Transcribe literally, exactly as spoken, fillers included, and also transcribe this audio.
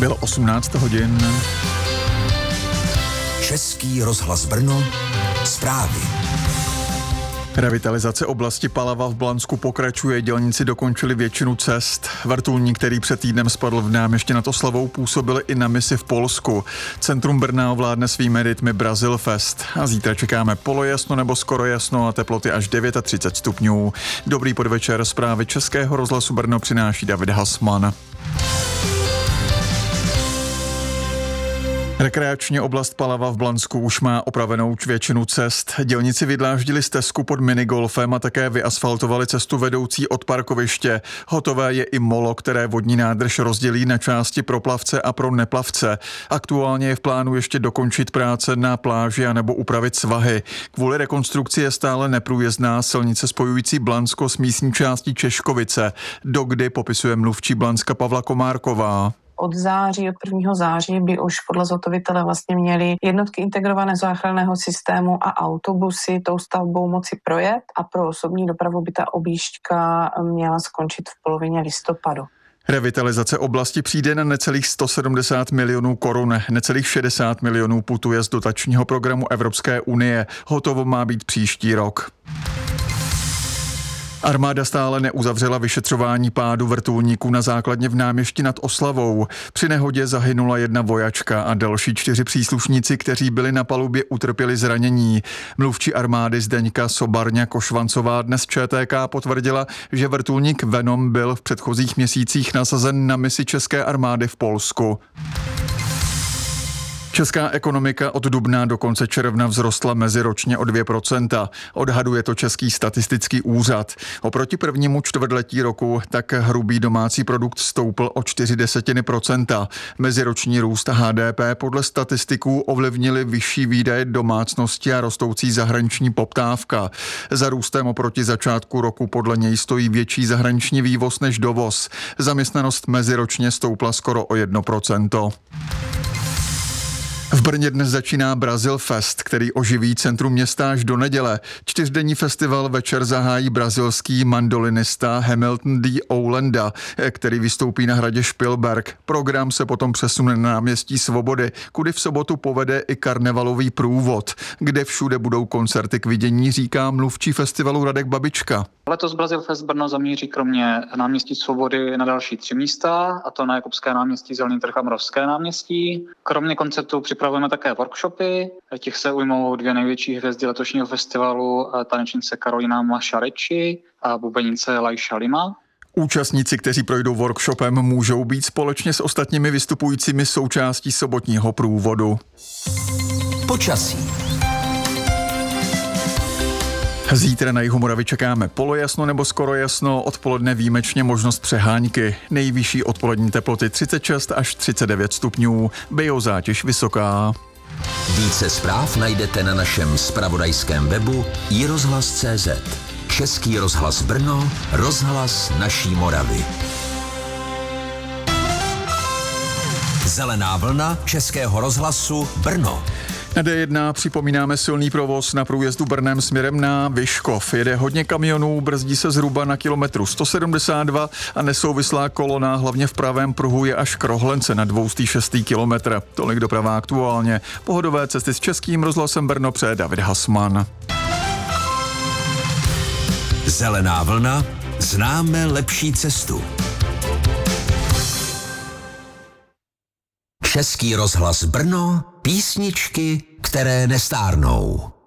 Bylo osmnáct hodin. Český rozhlas Brno, zprávy. Revitalizace oblasti Palava v Blansku pokračuje, dělníci dokončili většinu cest. Vrtulník, který před týdnem spadl v Náměšti nad Oslavou, působil i na misi v Polsku. Centrum Brna ovládne svými rytmy Brazilfest. A zítra čekáme polojasno nebo skoro jasno a teploty až třicet devět stupňů. Dobrý podvečer, zprávy Českého rozhlasu Brno přináší David Hasman. Rekreační oblast Palava v Blansku už má opravenou většinu cest. Dělníci vydláždili stezku pod minigolfem a také vyasfaltovali cestu vedoucí od parkoviště. Hotové je i molo, které vodní nádrž rozdělí na části pro plavce a pro neplavce. Aktuálně je v plánu ještě dokončit práce na pláži a nebo upravit svahy. Kvůli rekonstrukci je stále neprůjezdná silnice spojující Blansko s místní částí Češkovice. Dokdy popisuje mluvčí Blanska Pavla Komárková. Od září, od prvního září by už podle zhotovitele vlastně měli jednotky integrovaného záchranného systému a autobusy tou stavbou moci projet a pro osobní dopravu by ta objížďka měla skončit v polovině listopadu. Revitalizace oblasti přijde na necelých sto sedmdesát milionů korun, necelých šedesát milionů putuje z dotačního programu Evropské unie. Hotovo má být příští rok. Armáda stále neuzavřela vyšetřování pádu vrtulníků na základně v Náměšti nad Oslavou. Při nehodě zahynula jedna vojačka a další čtyři příslušníci, kteří byli na palubě, utrpěli zranění. Mluvčí armády Zdeňka Sobarňa-Košvancová dnes ČTK potvrdila, že vrtulník Venom byl v předchozích měsících nasazen na misi české armády v Polsku. Česká ekonomika od dubna do konce června vzrostla meziročně o dvě procenta. Odhaduje to Český statistický úřad. Oproti prvnímu čtvrtletí roku tak hrubý domácí produkt stoupl o čtyři desetiny procenta. Meziroční růst H D P podle statistiků ovlivnili vyšší výdaje domácnosti a rostoucí zahraniční poptávka. Za růstem oproti začátku roku podle něj stojí větší zahraniční vývoz než dovoz. Zaměstnanost meziročně stoupla skoro o jedno procento. V Brně dnes začíná Brazilfest, který oživí centrum města až do neděle. Čtyřdenní festival večer zahájí brazilský mandolinista Hamilton D. Oulenda, který vystoupí na hradě Špilberg. Program se potom přesune na náměstí Svobody, kudy v sobotu povede i karnevalový průvod, kde všude budou koncerty k vidění, říká mluvčí festivalu Radek Babička. Letos Brazilfest Brno zamíří kromě náměstí Svobody na další tři místa, a to na Jakubské náměstí, Zelený trh a Moravské náměstí. Kromě koncertů připravujeme také workshopy. Těch se ujmou dvě největší hvězdy letošního festivalu, tanečnice Karolina Mašareči a bubenice Lajša Lima. Účastníci, kteří projdou workshopem, můžou být společně s ostatními vystupujícími součástí sobotního průvodu. Počasí. Zítra na jihu Moravy čekáme polojasno nebo skoro jasno, odpoledne výjimečně možnost přehánky. Nejvyšší odpolední teploty třicet šest až třicet devět stupňů, biozátěž vysoká. Více zpráv najdete na našem zpravodajském webu i rozhlas tečka cé zet. Český rozhlas Brno, rozhlas naší Moravy. Zelená vlna Českého rozhlasu Brno. Na D jedna připomínáme silný provoz na průjezdu Brnem směrem na Vyškov. Jede hodně kamionů, brzdí se zhruba na kilometru sto sedmdesát dva a nesouvislá kolona hlavně v pravém pruhu je až k Rohlence na dvě stě šest kilometr. Tolik doprava aktuálně. Pohodové cesty s Českým rozhlasem Brno přeje David Hasman. Zelená vlna, známe lepší cestu. Český rozhlas Brno, písničky, které nestárnou.